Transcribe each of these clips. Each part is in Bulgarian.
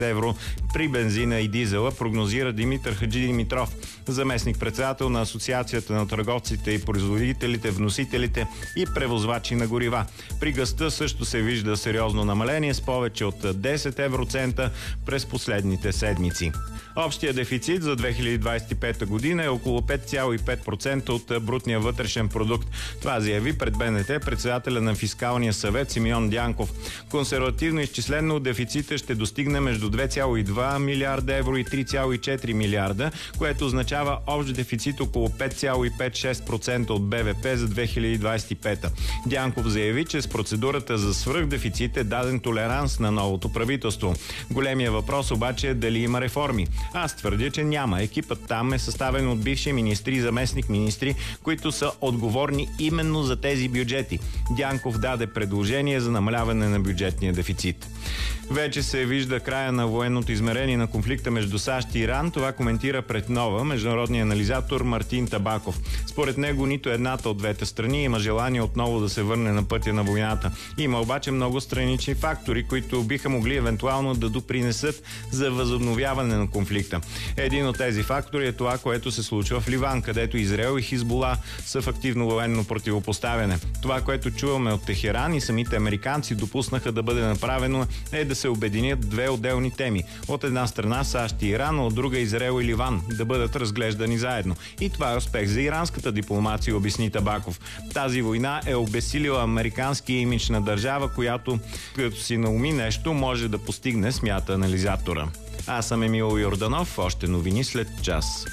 евро при бензина и дизела, прогнозира Димитър Хаджидимитров, заместник-председател на Асоциацията на търговците и производителите, вносителите и превозвачи на горива. При газта също се вижда сериозно намаление с повече от 10 евроцента през последните седмици. Общия дефицит за 2025 година е около 5,5% от брутния вътрешен продукт. Това заяви пред БНТ председателя на Фискалния съвет Симеон Дянков. Консервативно изчислено дефицита ще достигне между 2,2 милиарда евро и 3,4 милиарда, което означава общ дефицит около 5,5-6% от БВП за 2025. Дянков заяви, че с процедурата за свръхдефицит е даден толеранс на новото правителство. Големия въпрос обаче е дали има реформи. Аз твърдя, че няма. Екипът там е съставен от бивши министри и заместник-министри, които са отговорни именно за тези бюджети. Дянков даде предложение за намаляване на бюджетния дефицит. Вече се вижда края на военното измерение на конфликта между САЩ и Иран. Това коментира пред Нова международния анализатор Мартин Табаков. Според него нито едната от двете страни има желание отново да се върне на пътя на войната. Има обаче много странични фактори, които биха могли евентуално да допринесат за възобновяване на конфликта. Един от тези фактори е това, което се случва в Ливан, където Израел и Хизбула са в активно военно противопоставяне. Това, което чуваме от Техеран и самите американци допуснаха да бъде направено, е да се обединят две отделни теми. От една страна САЩ и Иран, а от друга Израел и Ливан да бъдат разглеждани заедно. И това е успех за иранската дипломация, обясни Табаков. Тази война е обесилила американския имидж на държава, която, като си науми нещо, може да постигне, смята анализатора. Аз съм Емил Йорданов. Още новини след час.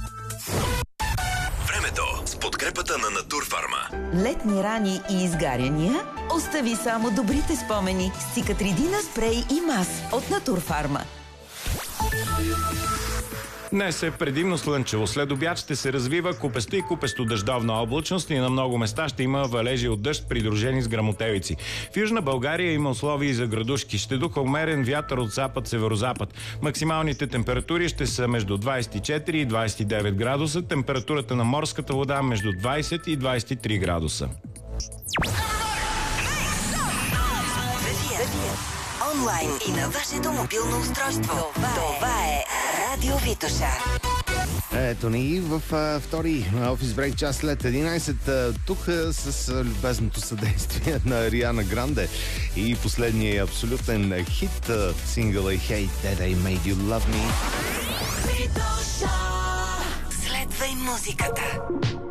Времето с подкрепата на Натурфарма. Летни рани и изгаряния? Остави само добрите спомени с Цикатридина спрей и мас от Натурфарма. Днес е предимно слънчево. След обяд ще се развива купеста и купесто дъждовна облачност и на много места ще има валежи от дъжд, придружени с гръмотевици. В Южна България има условия за градушки. Ще духа умерен вятър от запад-северозапад. Максималните температури ще са между 24 и 29 градуса. Температурата на морската вода между 20 и 23 градуса. Онлайн и на вашето мобилно устройство. Това е Радио Витоша. Ето ни в втори офис брейк час след 11. Тук с любезното съдействие на Ариана Гранде и последния абсолютен хит сингъл е Hey That I Made You Love Me. Следвай музиката.